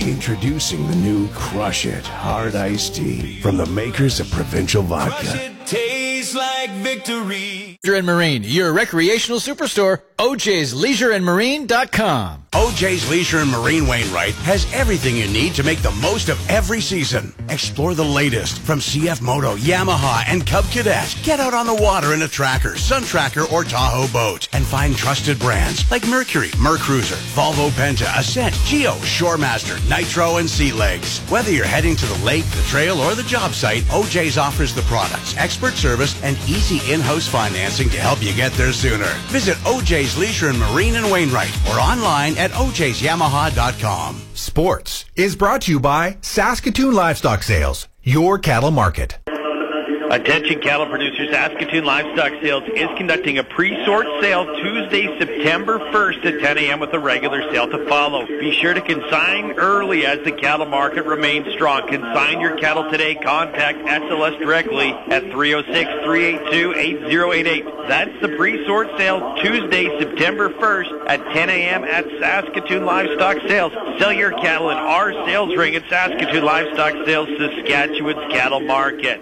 Introducing the new Crush It Hard Iced Tea from the makers of Provincial Vodka. Tastes like victory. Leisure and Marine, your recreational superstore, OJ'sLeisureandMarine.com. OJ's Leisure and Marine Wainwright has everything you need to make the most of every season. Explore the latest from CF Moto, Yamaha, and Cub Cadet. Get out on the water in a Tracker, Sun Tracker, or Tahoe boat and find trusted brands like Mercury, Mercruiser, Volvo Penta, Ascent, Geo, Shoremaster, Nitro, and Sea Legs. Whether you're heading to the lake, the trail, or the job site, OJ's offers the products, expert service, and easy in-house financing to help you get there sooner. Visit OJ's Leisure and Marine in Wainwright or online at ojsyamaha.com. Sports is brought to you by Saskatoon Livestock Sales, your cattle market. Attention cattle producers, Saskatoon Livestock Sales is conducting a pre-sort sale Tuesday, September 1st at 10 a.m. with a regular sale to follow. Be sure to consign early as the cattle market remains strong. Consign your cattle today. Contact SLS directly at 306-382-8088. That's the pre-sort sale Tuesday, September 1st at 10 a.m. at Saskatoon Livestock Sales. Sell your cattle in our sales ring at Saskatoon Livestock Sales, Saskatchewan's cattle market.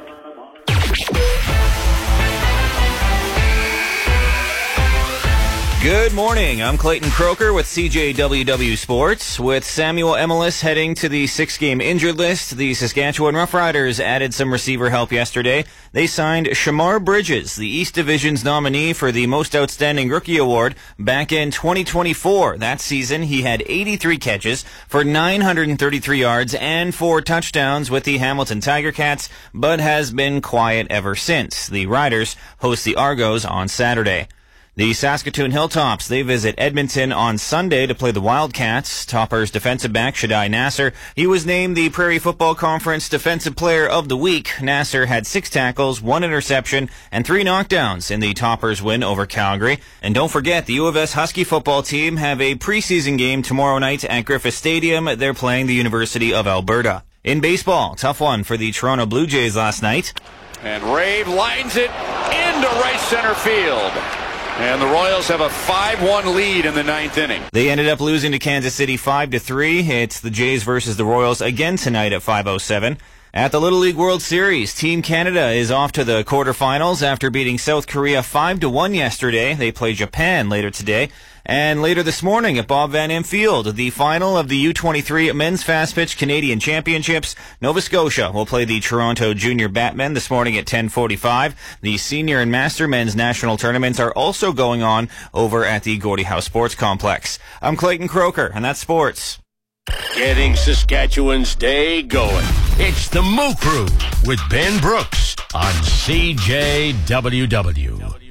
Good morning. I'm Clayton Croker with CJWW Sports. With Samuel Emelis heading to the 6-game injured list, the Saskatchewan Roughriders added some receiver help yesterday. They signed Shamar Bridges, the East Division's nominee for the Most Outstanding Rookie Award back in 2024. That season, he had 83 catches for 933 yards and 4 touchdowns with the Hamilton Tiger Cats, but has been quiet ever since. The Riders host the Argos on Saturday. The Saskatoon Hilltops, they visit Edmonton on Sunday to play the Wildcats. Toppers defensive back Shadai Nasser. He was named the Prairie Football Conference Defensive Player of the Week. Nasser had 6 tackles, 1 interception, and 3 knockdowns in the Toppers win over Calgary. And don't forget, the U of S Husky football team have a preseason game tomorrow night at Griffith Stadium. They're playing the University of Alberta. In baseball, tough one for the Toronto Blue Jays last night. And Rave lines it into right center field. And the Royals have a 5-1 lead in the 9th inning. They ended up losing to Kansas City 5-3. It's the Jays versus the Royals again tonight at 5:07. At the Little League World Series, Team Canada is off to the quarterfinals after beating South Korea 5-1 yesterday. They play Japan later today. And later this morning at Bob Van Im Field, the final of the U23 Men's Fast Pitch Canadian Championships. Nova Scotia will play the Toronto Junior Batmen this morning at 10:45. The Senior and Master Men's National Tournaments are also going on over at the Gordie Howe Sports Complex. I'm Clayton Croker, and that's sports. Getting Saskatchewan's day going. It's the Moo Crew with Ben Brooks on CJWW.